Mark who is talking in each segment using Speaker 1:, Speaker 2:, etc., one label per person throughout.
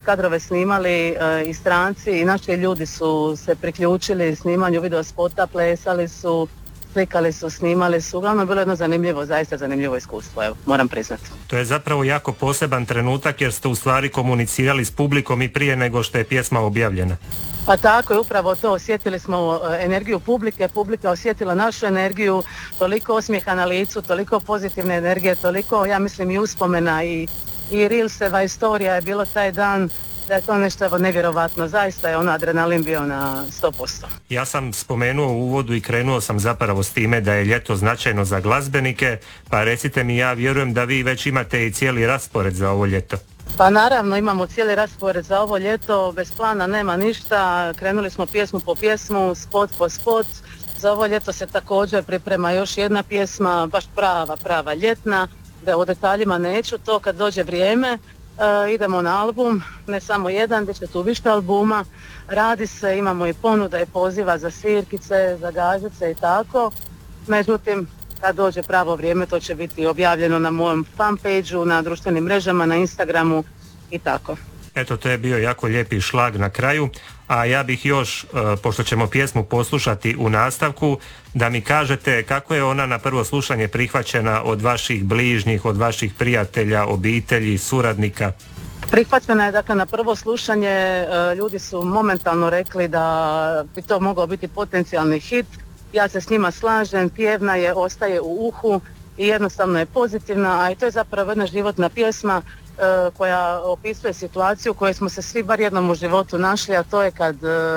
Speaker 1: kadrove snimali i stranci i naši ljudi su se priključili snimanju video spota, plesali su, slikali su, snimali su. Uglavnom bilo jedno zanimljivo, zaista zanimljivo iskustvo, evo, moram priznati.
Speaker 2: To je zapravo jako poseban trenutak jer ste u stvari komunicirali s publikom i prije nego što je pjesma objavljena.
Speaker 1: Pa tako je, upravo to, osjetili smo energiju publike, publika osjetila našu energiju, toliko osmijeha na licu, toliko pozitivne energije, toliko, ja mislim, i uspomena i Rilseva istorija je bilo taj dan, da je to nešto nevjerovatno, zaista je ono adrenalin bio na 100%.
Speaker 2: Ja sam spomenuo u uvodu i krenuo sam zapravo s time da je ljeto značajno za glazbenike, pa recite mi, ja vjerujem da vi već imate i cijeli raspored za ovo ljeto.
Speaker 1: Pa naravno, imamo cijeli raspored za ovo ljeto, bez plana nema ništa, krenuli smo pjesmu po pjesmu, spot po spot. Za ovo ljeto se također priprema još jedna pjesma, baš prava ljetna, da o detaljima neću, to kad dođe vrijeme. Idemo na album, ne samo jedan, bit će tu više albuma, radi se, imamo i ponuda i poziva za svirkice, za gažice i tako, međutim kad dođe pravo vrijeme to će biti objavljeno na mojem fanpage-u, na društvenim mrežama, na Instagramu i tako.
Speaker 2: Eto, to je bio jako lijepi šlag na kraju, a ja bih još, pošto ćemo pjesmu poslušati u nastavku, da mi kažete kako je ona na prvo slušanje prihvaćena od vaših bližnjih, od vaših prijatelja, obitelji, suradnika.
Speaker 1: Prihvaćena je, dakle, na prvo slušanje, ljudi su momentalno rekli da bi to mogao biti potencijalni hit. Ja se s njima slažem, pjevna je, ostaje u uhu i jednostavno je pozitivna, a i to je zapravo jedna životna pjesma koja opisuje situaciju u kojoj smo se svi bar jednom u životu našli, a to je kad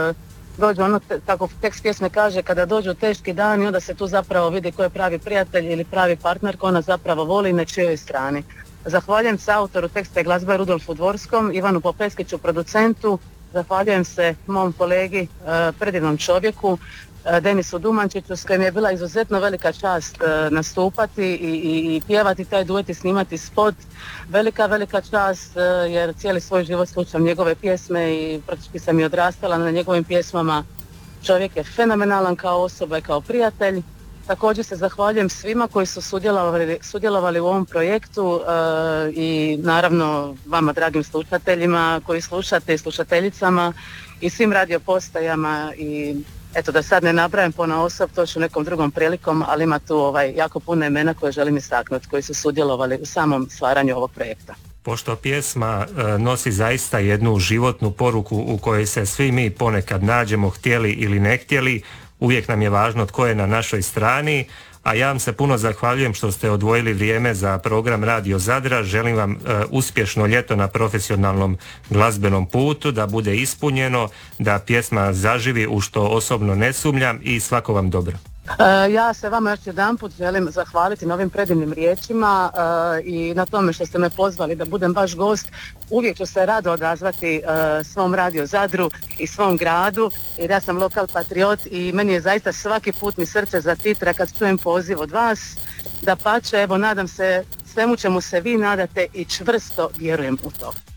Speaker 1: dođu ono, kako tekst pjesme kaže, kada dođu teški dani, onda se tu zapravo vidi ko je pravi prijatelj ili pravi partner, ko nas zapravo voli na čijoj strani. Zahvaljujem se autoru teksta i glazbe Rudolfu Dvorskom, Ivanu Popeskiću, producentu, zahvaljujem se mom kolegi, predivnom čovjeku, Denisu Dumančiću, s kojim je bila izuzetno velika čast nastupati i pjevati taj duet i snimati spot. Velika čast, jer cijeli svoj život slušam njegove pjesme i praktički sam i odrastala na njegovim pjesmama. Čovjek je fenomenalan kao osoba i kao prijatelj. Također se zahvaljujem svima koji su sudjelovali u ovom projektu i naravno vama, dragim slušateljima koji slušate i slušateljicama i svim radiopostajama i eto, da sad ne nabrajam ponaosob, to ću nekom drugom prilikom, ali ima tu jako puno imena koje želim istaknuti, koji su sudjelovali u samom stvaranju ovog projekta.
Speaker 2: Pošto pjesma nosi zaista jednu životnu poruku u kojoj se svi mi ponekad nađemo, htjeli ili ne htjeli, uvijek nam je važno tko je na našoj strani, a ja vam se puno zahvaljujem što ste odvojili vrijeme za program Radio Zadra. Želim vam uspješno ljeto na profesionalnom glazbenom putu, da bude ispunjeno, da pjesma zaživi, u što osobno ne sumnjam, i svako vam dobro.
Speaker 1: Ja se vama još jedanput želim zahvaliti na ovim predivnim riječima i na tome što ste me pozvali da budem vaš gost. Uvijek ću se rado odazvati svom Radio Zadru i svom gradu, jer ja sam lokal patriot i meni je zaista svaki put mi srce zatitra kad čujem poziv od vas. Dapače, evo, nadam se svemu čemu se vi nadate i čvrsto vjerujem u to.